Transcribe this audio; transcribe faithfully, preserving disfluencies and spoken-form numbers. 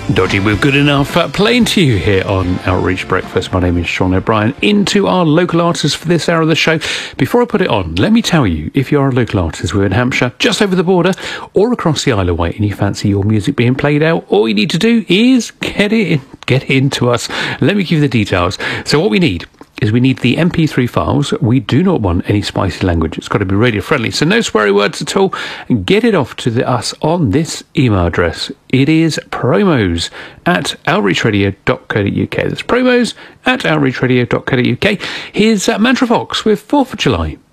Dodgy with Good Enough, uh, playing to you here on Outreach Breakfast. My name is Sean O'Brien. Into our local artists for this hour of the show. Before I put it on, let me tell you, if you are a local artist, we're in Hampshire, just over the border, or across the Isle of Wight, and you fancy your music being played out, all you need to do is get it in, get it into us. Let me give you the details. So what we need is we need the M P three files. We do not want any spicy language. It's got to be radio friendly. So no sweary words at all. Get it off to the, us on this email address. It is promos at outreachradio dot co dot uk. That's promos at outreachradio dot co dot uk. Here's uh, Mantra Fox with fourth of July.